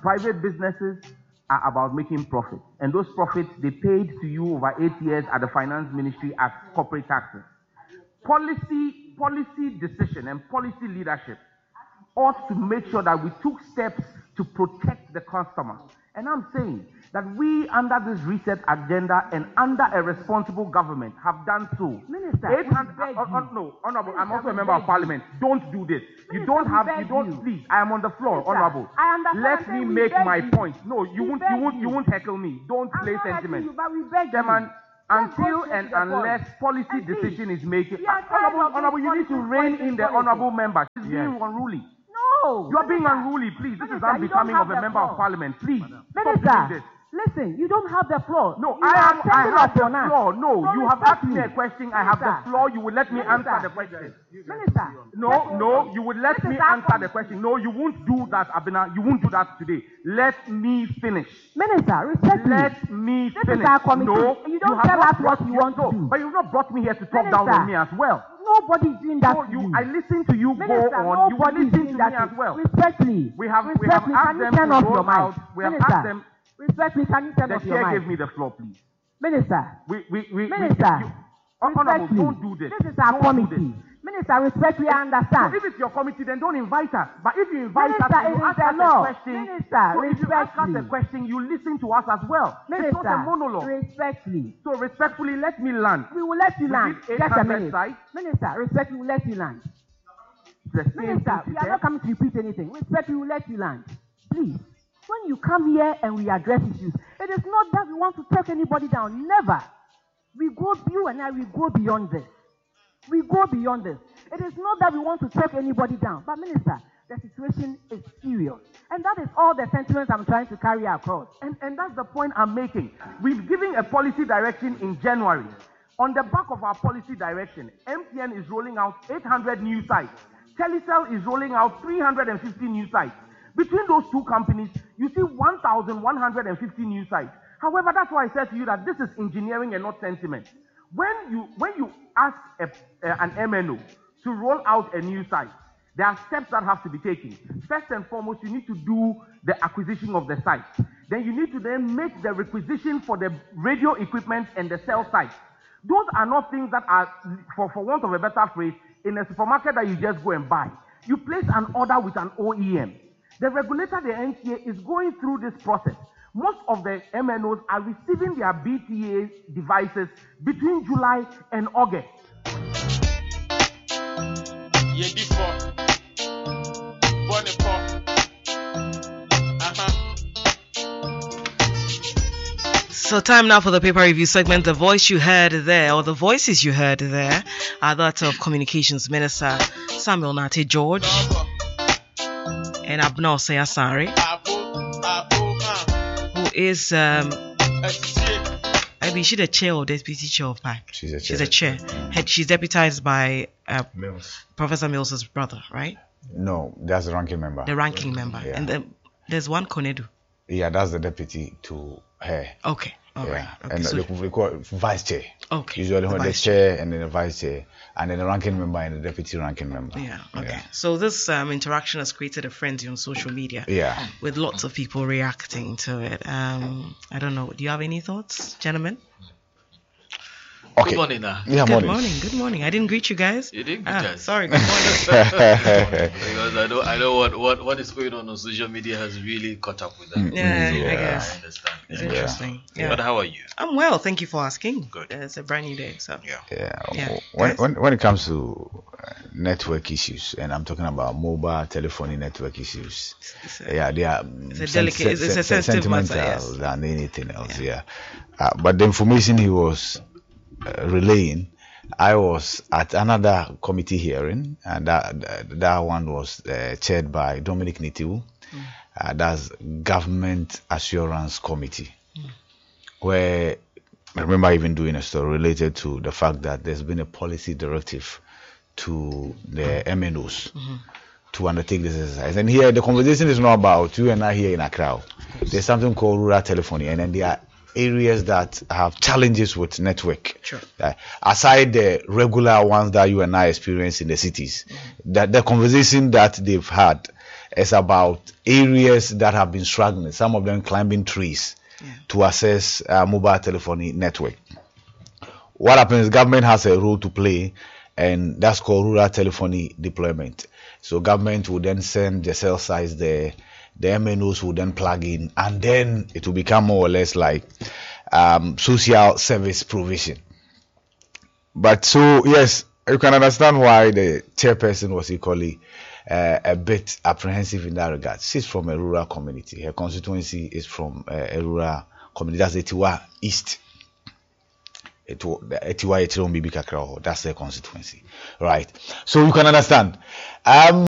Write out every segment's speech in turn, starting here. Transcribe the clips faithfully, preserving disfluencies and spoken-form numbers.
Private businesses are about making profit, and those profits they paid to you over eight years at the finance ministry as corporate taxes. Policy, policy decision and policy leadership ought to make sure that we took steps to protect the customer. And I'm saying that we, under this reset agenda and under a responsible government, have done so. Minister, eight hundred, uh, uh, no, Honorable, Minister, I'm also a member of Parliament. Don't do this. Minister, you don't have, you don't, you. please, I am on the floor, Minister, Honorable. I understand. Let me make my you. point. No, you we won't, you won't, you won't heckle me. Don't I'm play sentiment. You, but we beg Chairman, until and unless policy and decision please, is making, Honorable, Honorable, you need to rein in the Honorable member. She's yes. being unruly. No, you're being unruly, please. This Minister, is unbecoming of a member floor. of Parliament. Please, Minister, stop doing this. Listen, you don't have the floor. No, you I am. I have the now. floor. No, so you have asked me a question. I have the floor. You will let me Minister. answer the question. Minister. No, no, you will let Minister. me answer the question. No, you won't do that, Abina. You won't do that today. Let me finish. Minister, respect Let me this finish. Is our committee. No, you don't you tell us what you want no, to do. But you've not brought me here to talk Minister. down on me as well. Nobody's doing that. No, you, you. I listen to you Minister, go on. You will listen to that me as well. Respectfully. We have, Respectfully. we have asked them turn to off roll your out. Mind. We have Minister. asked them. Respectfully, can you turn the off your chair mind? Give me the floor, please. Minister. We, we, we, Minister. We, you, Honorable, don't do this. This is our don't committee. Minister, respectfully, I understand. So if it's your committee, then don't invite us. But if you invite Minister, us, you ask us law. a question. Minister, so if you ask us a question, you listen to us as well. Minister, it's not a monologue. Respectfully. So respectfully, let me land. We will let you we land. Just a minute. Sites. Minister, respectfully, we will let you land. Minister, we are not coming to repeat anything. Respectfully, we will let you land. Please. When you come here and we address issues, it is not that we want to take anybody down. Never. We go, you and I, we go beyond this. We go beyond this. It is not that we want to take anybody down. But, Minister, the situation is serious. And that is all the sentiments I'm trying to carry across. And, and that's the point I'm making. We've given a policy direction in January. On the back of our policy direction, M T N is rolling out eight hundred new sites. Telecel is rolling out three hundred fifty new sites. Between those two companies, you see one thousand one hundred fifty new sites. However, that's why I said to you that this is engineering and not sentiment. When you when you ask a, uh, an M N O to roll out a new site, there are steps that have to be taken. First and foremost, you need to do the acquisition of the site. Then you need to then make the requisition for the radio equipment and the cell site. Those are not things that are, for, for want of a better phrase, in a supermarket that you just go and buy. You place an order with an O E M. The regulator, the N T A, is going through this process. Most of the M N Os are receiving their B T A devices between July and August. So time now for the paper review segment. The voice you heard there, or the voices you heard there, are that of Communications Minister Samuel Nartey George and Abna Osei-Asare, who is um I mean, she's the chair or deputy chair of P A C. She's a chair. She's a chair. Head, she's deputized by uh, Mills. Professor Mills's brother, right? No, that's the ranking member. The ranking member. Yeah. And then there's one Konedu. Yeah, that's the deputy to her. Okay. All yeah. right. Okay, and so they, they call it vice chair. Okay. Usually the, the chair and then the vice chair, and then the ranking member and the deputy ranking member. Yeah. Okay. Yeah. So this um, interaction has created a frenzy on social media. Yeah. With lots of people reacting to it. Um, I don't know. Do you have any thoughts, gentlemen? Okay. Good morning, now. Yeah, good morning. morning. Good morning. I didn't greet you guys. You didn't greet ah, us. Sorry. Good morning. Because I know, I know what, what, what is going on on social media has really caught up with that. Yeah, yeah. I guess. I understand. It's yeah. interesting. Yeah. But how are you? I'm well. Thank you for asking. Good. It's a brand new day. So Yeah. Yeah. Yeah. When, when when it comes to uh, network issues, and I'm talking about mobile telephony network issues, It's a- yeah, they are it's a delicate- it's a sensitive matter, sentimental yes. than anything else. Yeah. Yeah. Uh, but the information he was uh, relaying, I was at another committee hearing, and that that one was uh, chaired by Dominic Nitiu. Mm. Uh, that's Government Assurance Committee, mm. where I remember even doing a story related to the fact that there's been a policy directive to the M N Os mm-hmm. to undertake this exercise. And here the conversation is not about you and I here in Accra. There's something called rural telephony, and then there are areas that have challenges with network. Sure. Uh, aside the regular ones that you and I experience in the cities, mm-hmm. that the conversation that they've had is about areas that have been struggling, some of them climbing trees yeah. to access uh, mobile telephony network. What happens, government has a role to play, and that's called rural telephony deployment. So government will then send the cell sites there, the M N Os will then plug in, and then it will become more or less like um, social service provision. But so, yes, you can understand why the chairperson was equally uh, a bit apprehensive in that regard. She's from a rural community. Her constituency is from uh, a rural community. That's Etiwa East. Etiwa Etiron Bibi Kakrao. That's their constituency. Right. So you can understand. Um,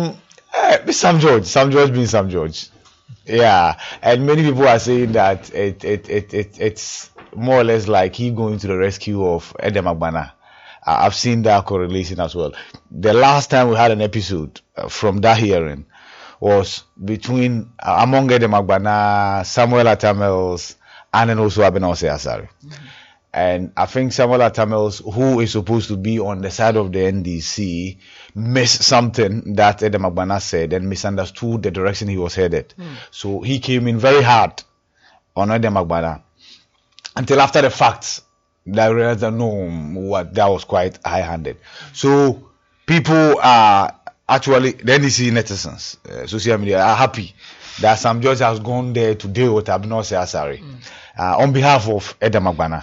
uh, Sam George. Sam George being Sam George. Yeah. And many people are saying that it, it, it, it, it's more or less like he going to the rescue of Edem Agbana. Uh, I've seen that correlation as well. The last time we had an episode uh, from that hearing was between, uh, among Edem Agbana, Samuel Atamels, and then also Abena Osei Asare. Mm-hmm. And I think Samuel Atamels, who is supposed to be on the side of the N D C, missed something that Edem Agbana said and misunderstood the direction he was headed. Mm. So he came in very hard on Edem Agbana until after the facts that I realized that no, what that was quite high-handed. So people are actually, the N D C netizens, uh, social media, are happy that Sam George has gone there to deal with Abena Osei Asare mm. uh, on behalf of Edem Agbana.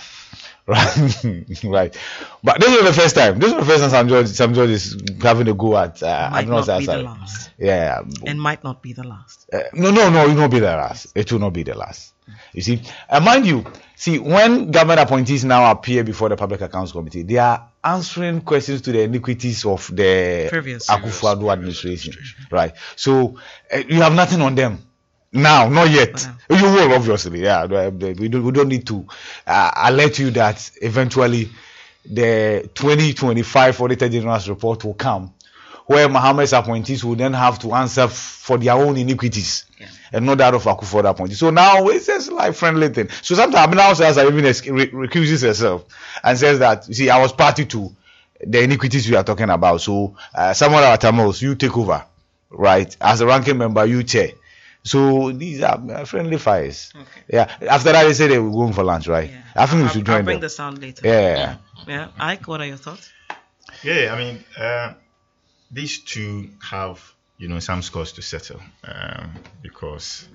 Right, right. But this is the first time. This is the first time Sam George, Sam George is having a go at uh, might Abena not Osei be the Asare. last. Yeah, and might not be the last. Uh, no, no, no. It will not be the last. It will not be the last. You see, and mind you, see when government appointees now appear before the Public Accounts Committee, they are answering questions to the iniquities of the previous Akufo-Addo administration. Right. So uh, you have nothing on them. Now, not yet. You will, obviously. Yeah, we don't, we don't need to uh, alert you that eventually the twenty twenty-five Auditor General's report will come, where Mohammed's appointees will then have to answer for their own iniquities yeah. and not that of Akufo-Addo appointees. So now it's just like friendly thing. So sometimes Abena Osei Asare even re- recuses herself and says that, you see, I was party to the iniquities we are talking about. So uh, Samuel Atamels, you take over, right? As a ranking member, you chair. So these are friendly fires. Okay. Yeah. After that, they say they were going for lunch, right? Yeah. I think I'll, we should join I'll bring them. the sound later. Yeah. Yeah. Ike, what are your thoughts? Yeah, I mean, uh, these two have, you know, some scores to settle um, because,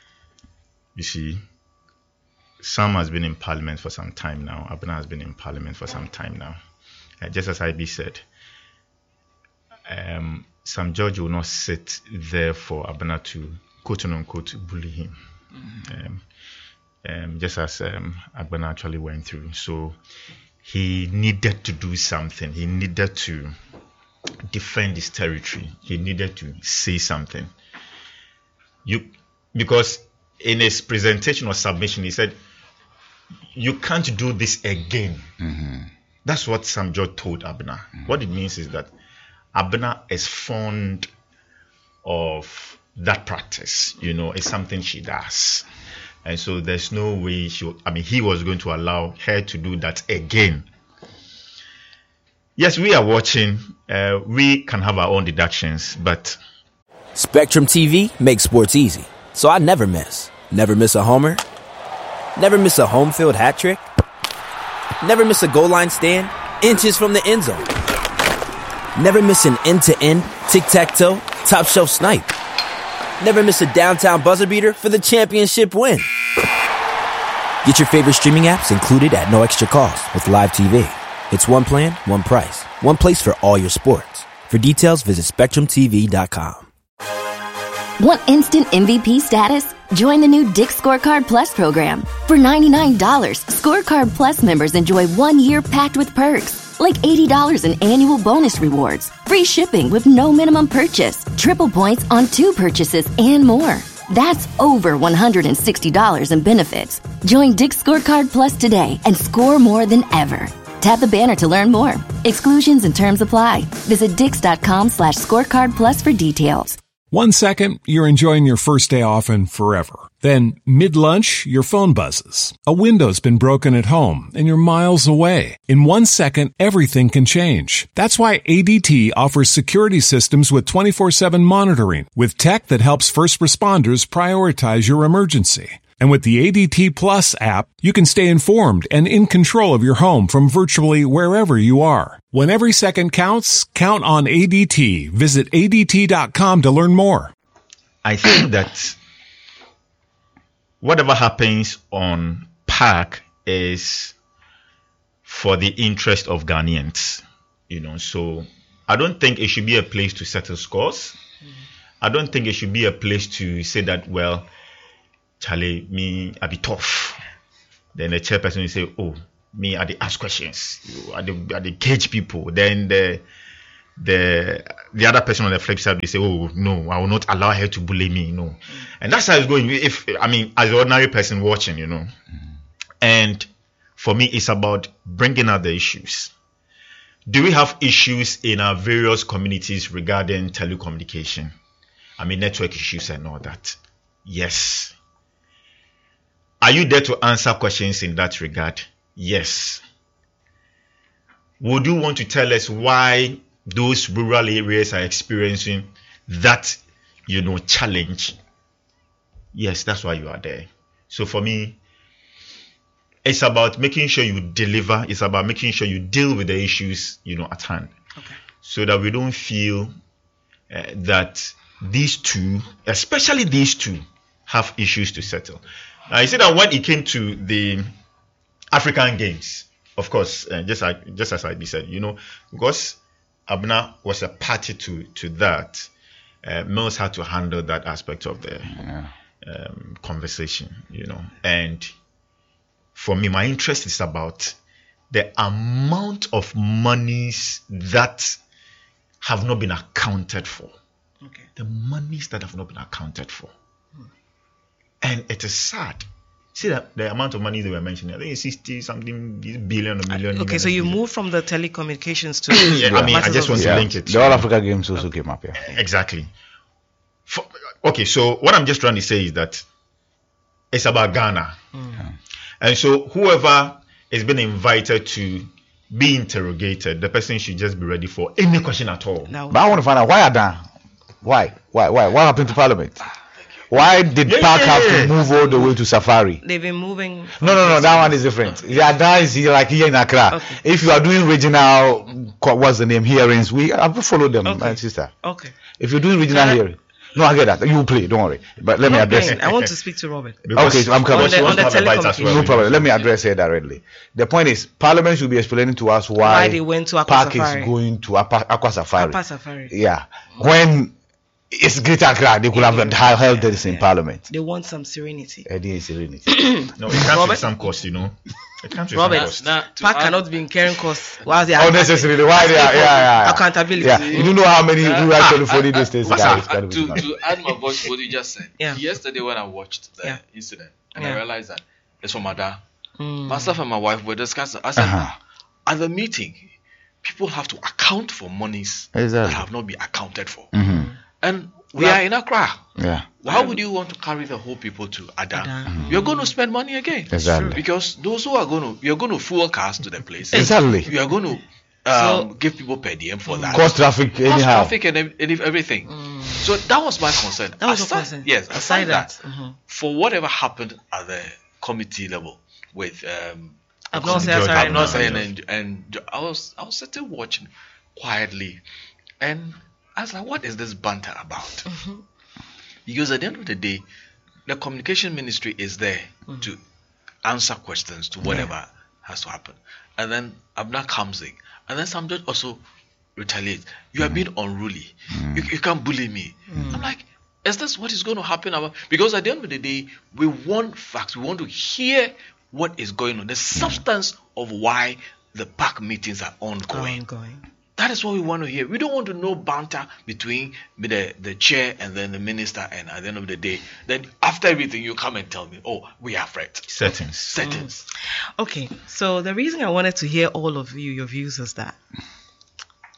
you see, Sam has been in Parliament for some time now. Abena has been in Parliament for some time now. Uh, just as I B said, um, Sam George will not sit there for Abena to quote unquote bully him, mm-hmm. um, um, just as um, Agbana actually went through. So he needed to do something. He needed to defend his territory. He needed to say something. You because in his presentation or submission, he said, "You can't do this again." Mm-hmm. That's what Sam George told Abena. Mm-hmm. What it means is that Abena is fond of that practice, you know, it's something she does. And so there's no way she, I mean, he was going to allow her to do that again. Yes, we are watching. Uh, we can have our own deductions, but... Spectrum T V makes sports easy, so I never miss. Never miss a homer. Never miss a home field hat trick. Never miss a goal line stand inches from the end zone. Never miss an end-to-end, tic-tac-toe, top-shelf snipe. Never miss a downtown buzzer beater for the championship win. Get your favorite streaming apps included at no extra cost with Live T V. It's one plan, one price, one place for all your sports. For details, visit spectrum t v dot com. Want instant M V P status? Join the new Dick's Scorecard Plus program. For ninety-nine dollars, Scorecard Plus members enjoy one year packed with perks, like eighty dollars in annual bonus rewards, free shipping with no minimum purchase, triple points on two purchases, and more. That's over one hundred sixty dollars in benefits. Join Dick's Scorecard Plus today and score more than ever. Tap the banner to learn more. Exclusions and terms apply. Visit dix dot com slash scorecard plus for details. One second, you're enjoying your first day off and forever. Then, mid-lunch, your phone buzzes. A window's been broken at home and you're miles away. In one second, everything can change. That's why A D T offers security systems with twenty-four seven monitoring, with tech that helps first responders prioritize your emergency. And with the A D T Plus app, you can stay informed and in control of your home from virtually wherever you are. When every second counts, count on A D T. Visit A D T dot com to learn more. I think that whatever happens on Park is for the interest of Ghanaians, you know. So I don't think it should be a place to settle scores. Mm-hmm. I don't think it should be a place to say that, well, Charlie, me, I be tough. Then the chairperson will say, oh, me, I dey ask questions. I dey, I dey cage people. Then the the the other person on the flip side will say, oh, no, I will not allow her to bully me. No. Mm. And that's how it's going. If I mean, as an ordinary person watching, you know. Mm. And for me, it's about bringing out the issues. Do we have issues in our various communities regarding telecommunication? I mean, network issues and all that. Yes. Are you there to answer questions in that regard? Yes. Would you want to tell us why those rural areas are experiencing that, you know, challenge? Yes, that's why you are there. So for me, it's about making sure you deliver. It's about making sure you deal with the issues, you know, at hand. Okay. So that we don't feel uh, that these two, especially these two, have issues to settle. Now, you see that when it came to the African Games, of course, uh, just like just as I said, you know, because Abna was a party to to that, uh, Mills had to handle that aspect of the yeah. um, conversation, you know. And for me, my interest is about the amount of monies that have not been accounted for. Okay. The monies that have not been accounted for. And it is sad. See that the amount of money they were mentioning, I think it's sixty something billion or million. Okay, so you move from the telecommunications to. yeah, I mean, I just want to yeah. link it. The All Africa Games also okay. came up here. Yeah. Exactly. For, okay, so what I'm just trying to say is that it's about Ghana. Mm. Yeah. And so whoever is being invited to be interrogated, the person should just be ready for any question at all. Now, but I want to find out why Adan? Why? Why? Why? What happened to Parliament? Why did yeah, Park yeah, have yeah. to move all the way to Safari? They've been moving. No, no, no. That one is different. Okay. Yeah, that is here, like here in Accra. Okay. If you are doing regional, what's the name, hearings, we have to follow them, okay. my sister. Okay. If you're doing regional hearing, no, I get that. You play. Don't worry. But let I'm me address it. I want to speak to Robert. Okay, so I'm coming. On the, on the telecommunications. Well, no problem. Let me address it directly. The point is, Parliament should be explaining to us why, why they went to Aqua Park Safari. is going to Aqua, Aqua Safari. Aqua Safari. Yeah. When it's Greater Accra, they could have yeah, held yeah, this in yeah. Parliament. They want some serenity. Uh, they serenity. No, it comes with some cost, you know. It comes with Robert, some cost. Now, Park cannot be incurring costs while they are. Oh, necessarily. Why they are? Yeah, yeah, yeah. Accountability. Yeah. You don't know how many uh, rural telephony those days guys. Uh, to, to add my voice to what you just said. Yeah. Yesterday when I watched the yeah. incident and yeah. I realized that it's from Ada. Mm. Myself and my wife were discussing. I said, uh-huh. at the meeting, people have to account for monies exactly. that have not been accounted for. Mm-hmm. And we well, are in Accra. Yeah. How would you want to carry the whole people to Ada? Mm-hmm. You're going to spend money again. Exactly. Because those who are going to, you're going to fuel cars to the place. Exactly. You are going to um, so, give people per diem for that. Cost traffic, Cost anyhow. traffic and, and everything. Mm. So that was my concern. That was aside, your concern. Yes. Aside, aside that, mm-hmm. for whatever happened at the committee level with um, I'm not saying, sorry, I'm not saying, and, and I was I was sitting watching quietly, and I was like, what is this banter about? Mm-hmm. Because at the end of the day, the communication ministry is there mm-hmm. to answer questions to whatever yeah. has to happen. And then Abna comes in. And then some judge also retaliates. You are mm-hmm. being unruly. Mm-hmm. You, you can't bully me. Mm-hmm. I'm like, is this what is going to happen? About? Because at the end of the day, we want facts. We want to hear what is going on. The substance mm-hmm. of why the park meetings are ongoing. ongoing. That is what we want to hear. We don't want to know banter between the, the chair and then the minister, and at the end of the day, then after everything, you come and tell me, oh, we have read. Settings. Settings. Mm. Okay, so the reason I wanted to hear all of you, your views, is that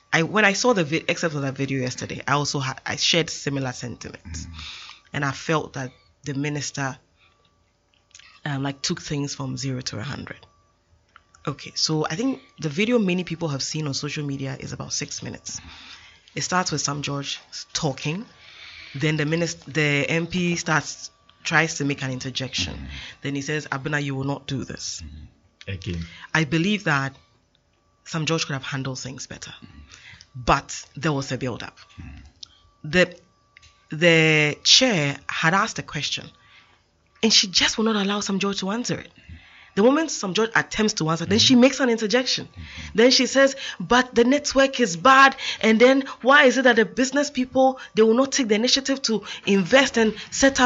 I when I saw the vi- except for that video yesterday, I also ha- I shared similar sentiments, mm. and I felt that the minister um, like took things from zero to a hundred. Okay, so I think the video many people have seen on social media is about six minutes. It starts with Sam George talking, then the minister, the M P starts tries to make an interjection. Mm. Then he says, "Abena, you will not do this." Mm. Again, I believe that Sam George could have handled things better, mm. but there was a build-up. Mm. The the chair had asked a question, and she just will not allow Sam George to answer it. The moment Sam George attempts to answer, mm-hmm. then she makes an interjection. Mm-hmm. Then she says, but the network is bad. And then why is it that the business people, they will not take the initiative to invest and set up